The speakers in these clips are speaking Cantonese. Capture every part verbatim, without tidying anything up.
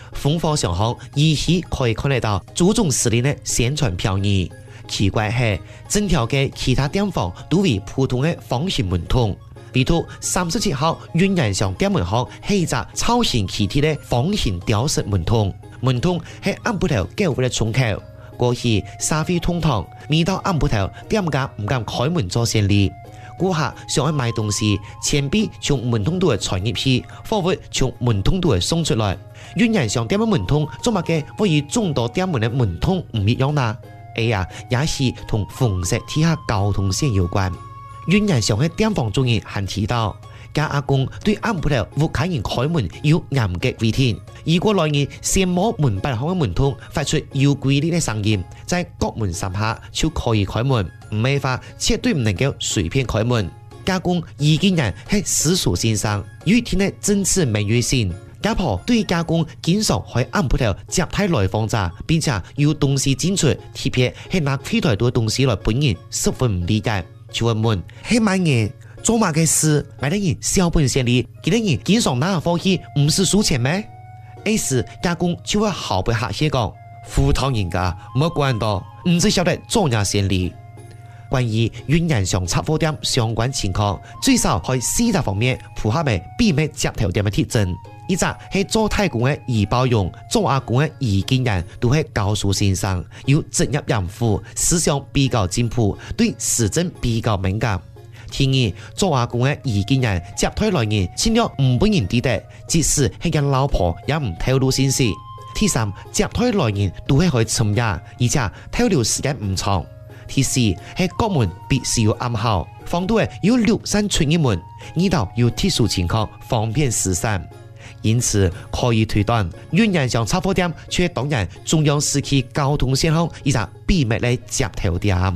烽火上行依稀可以看得到祖宗司令的宣传票语。奇怪是，整条嘅其他店房都为普通的方形门筒，唯独三十七号云人巷店门口是一只超形气体的方形雕饰门筒，门筒是暗布头交嘅窗口。过去沙飞通堂，每到暗布头，店家唔敢开门做生意。顾客想去买东西，钱币从门筒度传入去，货物从门筒度送出来。云人巷店嘅门筒做乜嘅會與眾多店門嘅門筒唔一樣呢？哎呀，也是同紅色地下交通線有關。雲人巷嘅店房中人還提到，家阿公對暗鋪頭屋企人開門要嚴格規定，如果來人先摸門板口嘅門筒發出有規律嘅聲音，在各門三下就可以開門，唔係話絕對唔能夠隨便開門。家公已經人係私塾先生，有一天嘅政治名譽性。家婆對家公經常喺暗鋪頭接待來訪者，並且有東西進出，特別係拿非太多東西來本人十分唔理解，就會問：係乜嘢做乜嘅事？買得人小本生意，幾多人經常拿貨去，唔是輸錢咩？嗰時家公就會毫不客氣講：富堂人家唔好管到，唔只曉得做嘢生意。關於雲人巷雜貨店相關情況，最少喺四大方面符合嘅媲美接頭店嘅特徵。一隻係做太公嘅易包容，做阿公嘅易見人，都係教書先生，有職業嚴父，思想比較進步，對時政比較敏感。第二，做阿公嘅易見人接待來人，盡量唔本人知得，即使係個老婆也唔透露信息。第三，接待來人都係可以參加，而且透露時間唔長。第四，係各門必須要暗號，防盜嘅要六扇出一門，遇到有特殊情況方便施散。因此可以推斷，雲人巷雜貨店卻當然中央時期交通線上一個秘密的接頭店。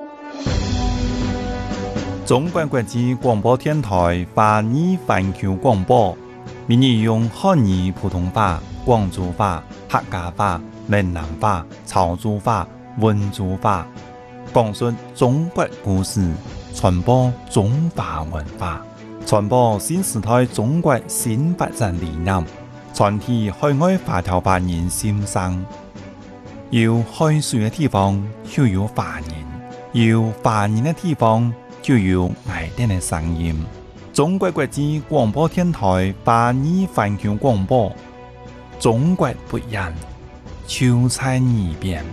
中國國際廣播電台華語環球廣播，每日用漢語普通話、廣州話、客家話、閩南話、潮州話、溫州話，講述中國故事，傳播中華文化。傳播新時代中國新發展理念，傳遞海外華僑華人心聲。有海水嘅地方就有華人，有華人嘅地方就有愛人嘅聲音。中國國際廣播電台華語環球廣播，中國不一樣，就在耳邊。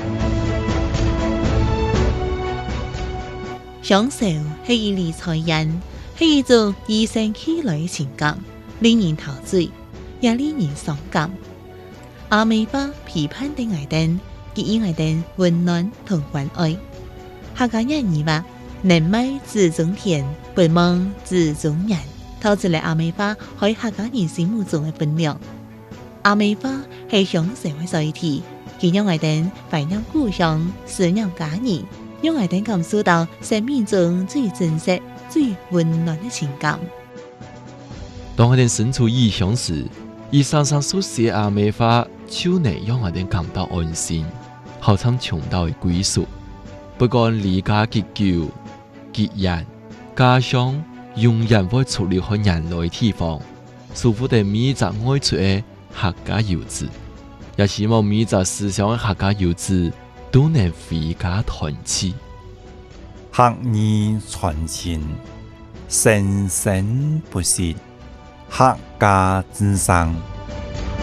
享受係一理財人。係一種與生俱來嘅情感，令人陶醉，也令人傷感。阿美花批判的愛人，給予愛人溫暖同關愛。客家人語話：能賣自種田，不忘自種人，透出嚟阿美花喺客家人心目中嘅分量。阿美花係享受嘅載體，佢讓愛人懷念故鄉，思念家人，讓愛人感受到生命中最真實、最溫暖的情感。 當我哋身處異鄉時，以常常書寫阿美花，就能讓我哋感到安心，好像尋到嘅歸屬。不管離家幾久、幾遠，家鄉永遠會出離開人類地方。祝福哋每一個愛出嘅客家遊子，也希望每一個思鄉嘅客家遊子都能回家團聚。 客語傳情，生生不息，客家之聲。